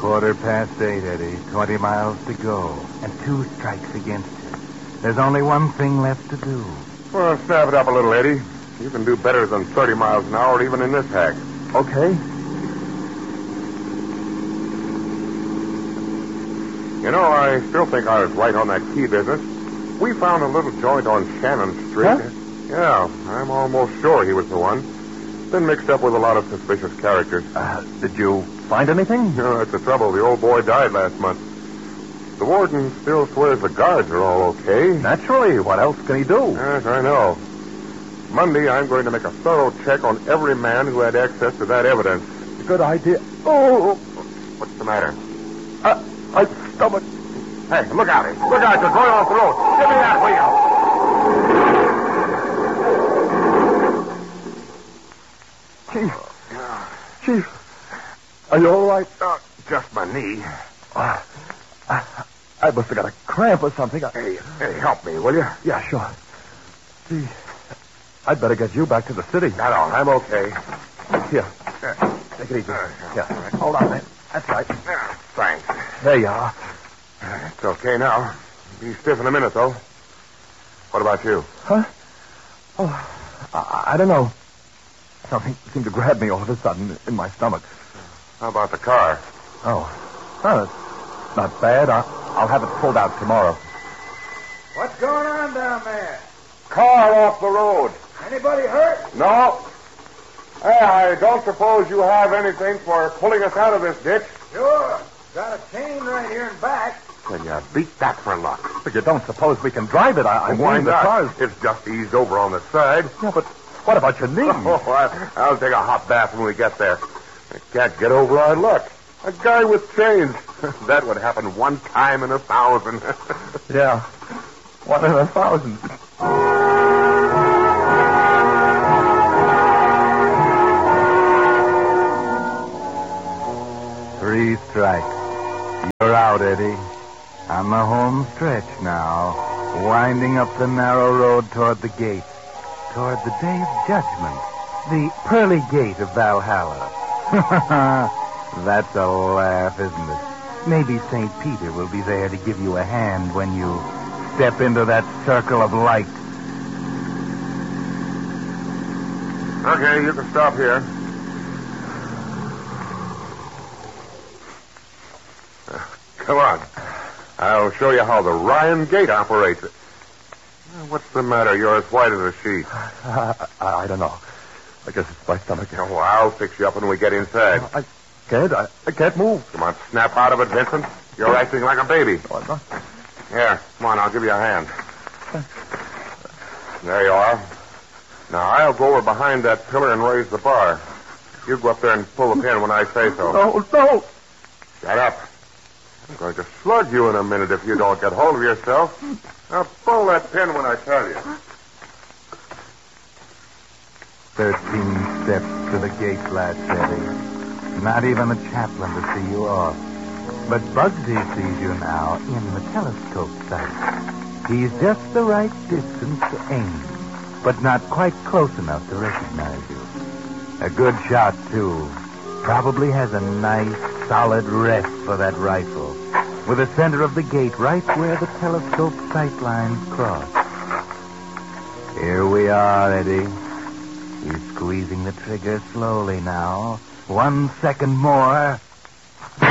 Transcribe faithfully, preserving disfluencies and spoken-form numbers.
Quarter past eight, Eddie. Twenty miles to go. And two strikes against you. There's only one thing left to do. Well, snap it up a little, Eddie. You can do better than thirty miles an hour even in this hack. Okay. You know, I still think I was right on that key business. We found a little joint on Shannon Street. Huh? Yeah, I'm almost sure he was the one. Been mixed up with a lot of suspicious characters. Uh, did you find anything? You know, that's the trouble. The old boy died last month. The warden still swears the guards are all okay. Naturally. What else can he do? Yes, I know. Monday, I'm going to make a thorough check on every man who had access to that evidence. Good idea. Oh, What's the matter? uh, my stomach. Hey, look out. Look out. You're going off the road. Give me that wheel. Chief. Chief. Are you all right? Uh, just my knee. Uh, I, I must have got a cramp or something. I, Hey, hey, help me, will you? yeah, sure. Gee, I'd better get you back to the city. No, no, I'm okay. Here. Take it easy. Yeah. Hold on, man. That's right. Yeah, thanks. There you are. It's okay now. Be stiff in a minute, though. What about you? Huh? Oh, I, I don't know. Something seemed to grab me all of a sudden in my stomach. How about the car? Oh. Oh, it's not bad. I, I'll have it pulled out tomorrow. What's going on down there? Car off the road. Anybody hurt? No. Hey, I don't suppose you have anything for pulling us out of this ditch? Sure. Got a chain right here in back. Can you beat that for luck? But you don't suppose we can drive it? I, I Why mean, the not? car's... It's just eased over on the side. Yeah, but what about your knee? Oh, I, I'll take a hot bath when we get there. I can't get over our luck. A guy with chains. That would happen one time in a thousand. Yeah. One in a thousand. Three strikes. You're out, Eddie. On the home stretch now, winding up the narrow road toward the gate, toward the day of judgment, the pearly gate of Valhalla. That's a laugh, isn't it? Maybe Saint Peter will be there to give you a hand when you step into that circle of light. Okay, you can stop here. Come on. I'll show you how the Ryan Gate operates. What's the matter? You're as white as a sheet. Uh, I, I don't know. I guess it's my stomach. Oh, well, I'll fix you up when we get inside. I can't. I, I can't move. Come on, snap out of it, Vincent. You're acting like a baby. Oh, I'm not. Here, come on, I'll give you a hand. There you are. Now, I'll go over behind that pillar and raise the bar. You go up there and pull the pin when I say so. No, no. Shut up. I'm going to slug you in a minute if you don't get hold of yourself. Now, pull that pin when I tell you. Thirteen steps to the gate latch, Eddie. Not even the chaplain to see you off. But Bugsy sees you now in the telescope sight. He's just the right distance to aim, but not quite close enough to recognize you. A good shot, too. Probably has a nice, solid rest for that rifle, with the center of the gate right where the telescope sight lines cross. Here we are, Eddie. He's squeezing the trigger slowly now. One second more,